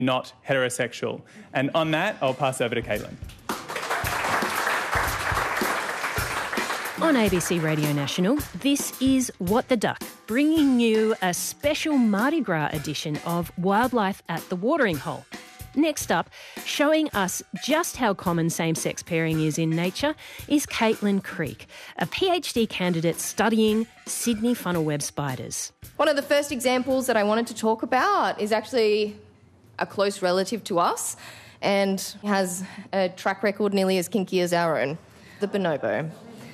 not heterosexual. And on that, I'll pass over to Caitlin. On ABC Radio National, this is What the Duck, bringing you a special Mardi Gras edition of Wildlife at the Watering Hole. Next up, showing us just how common same-sex pairing is in nature, is Caitlin Creek, a PhD candidate studying Sydney funnel web spiders. One of the first examples that I wanted to talk about is actually a close relative to us and has a track record nearly as kinky as our own, the bonobo.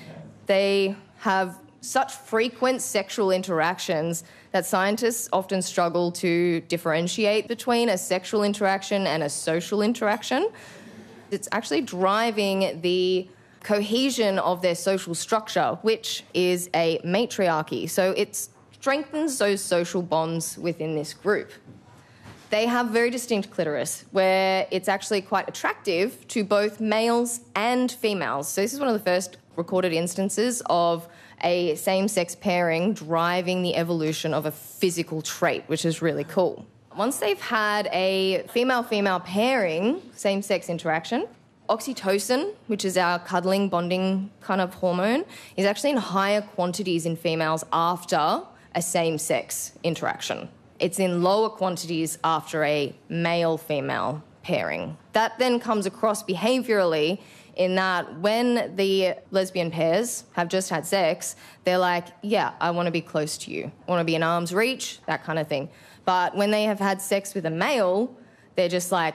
They have such frequent sexual interactions that scientists often struggle to differentiate between a sexual interaction and a social interaction. It's actually driving the cohesion of their social structure, which is a matriarchy. So it strengthens those social bonds within this group. They have very distinct clitoris, where it's actually quite attractive to both males and females. So this is one of the first recorded instances of a same-sex pairing driving the evolution of a physical trait, which is really cool. Once they've had a female-female pairing, same-sex interaction, oxytocin, which is our cuddling, bonding kind of hormone, is actually in higher quantities in females after a same-sex interaction. It's in lower quantities after a male-female pairing. That then comes across behaviourally in that when the lesbian pairs have just had sex, they're like, yeah, I want to be close to you. I want to be in arm's reach, that kind of thing. But when they have had sex with a male, they're just like,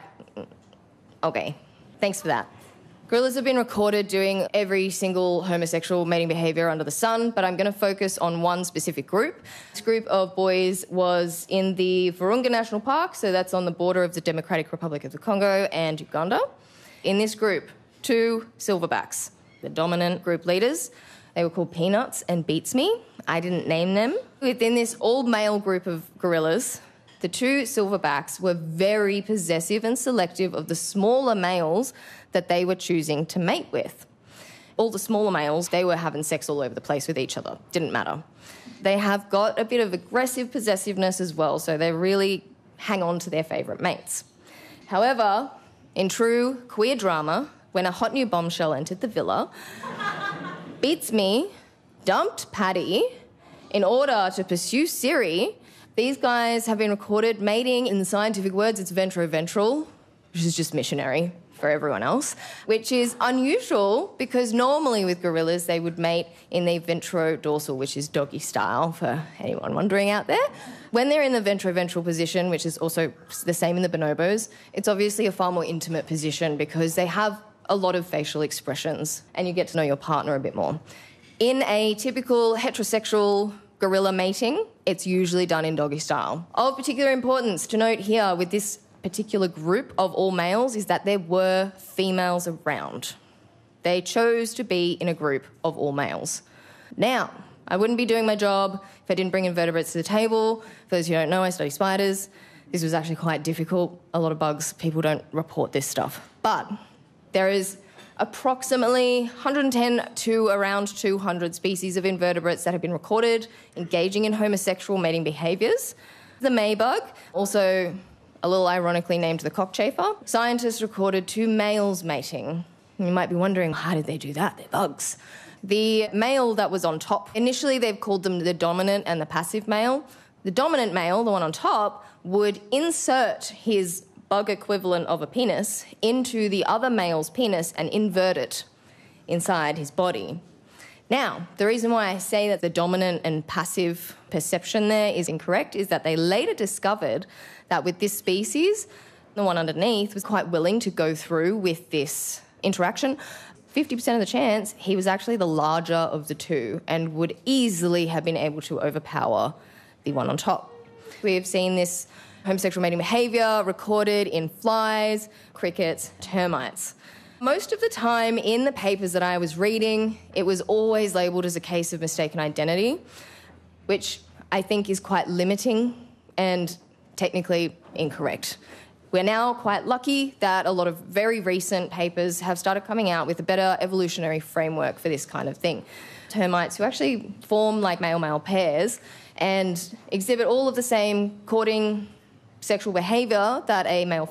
okay, thanks for that. Gorillas have been recorded doing every single homosexual mating behaviour under the sun, but I'm going to focus on one specific group. This group of boys was in the Virunga National Park, so that's on the border of the Democratic Republic of the Congo and Uganda. In this group, 2 silverbacks, the dominant group leaders. They were called Peanuts and Beats Me. I didn't name them. Within this all-male group of gorillas, the 2 silverbacks were very possessive and selective of the smaller males that they were choosing to mate with. All the smaller males, they were having sex all over the place with each other. Didn't matter. They have got a bit of aggressive possessiveness as well, so they really hang on to their favourite mates. However, in true queer drama, when a hot new bombshell entered the villa, Beats Me dumped Paddy in order to pursue Siri. These guys have been recorded mating. In the scientific words, it's ventroventrial, which is just missionary for everyone else, which is unusual because normally with gorillas they would mate in the ventrodorsal, which is doggy style for anyone wondering out there. When they're in the ventroventrial position, which is also the same in the bonobos, it's obviously a far more intimate position because they have a lot of facial expressions and you get to know your partner a bit more. In a typical heterosexual gorilla mating, it's usually done in doggy style. Of particular importance to note here with this particular group of all males is that there were females around. They chose to be in a group of all males. Now, I wouldn't be doing my job if I didn't bring invertebrates to the table. For those who don't know, I study spiders. This was actually quite difficult. A lot of bugs, people don't report this stuff. But there is approximately 110 to around 200 species of invertebrates that have been recorded engaging in homosexual mating behaviours. The maybug, also a little ironically named the cockchafer, scientists recorded 2 males mating. You might be wondering, how did they do that? They're bugs. The male that was on top, initially they've called them the dominant and the passive male. The dominant male, the one on top, would insert his bug equivalent of a penis into the other male's penis and invert it inside his body. Now, the reason why I say that the dominant and passive perception there is incorrect is that they later discovered that with this species, the one underneath was quite willing to go through with this interaction. 50% of the chance he was actually the larger of the 2 and would easily have been able to overpower the one on top. We have seen this homosexual mating behaviour recorded in flies, crickets, termites. Most of the time in the papers that I was reading, it was always labelled as a case of mistaken identity, which I think is quite limiting and technically incorrect. We're now quite lucky that a lot of very recent papers have started coming out with a better evolutionary framework for this kind of thing. Termites who actually form like male-male pairs and exhibit all of the same courting sexual behaviour that a male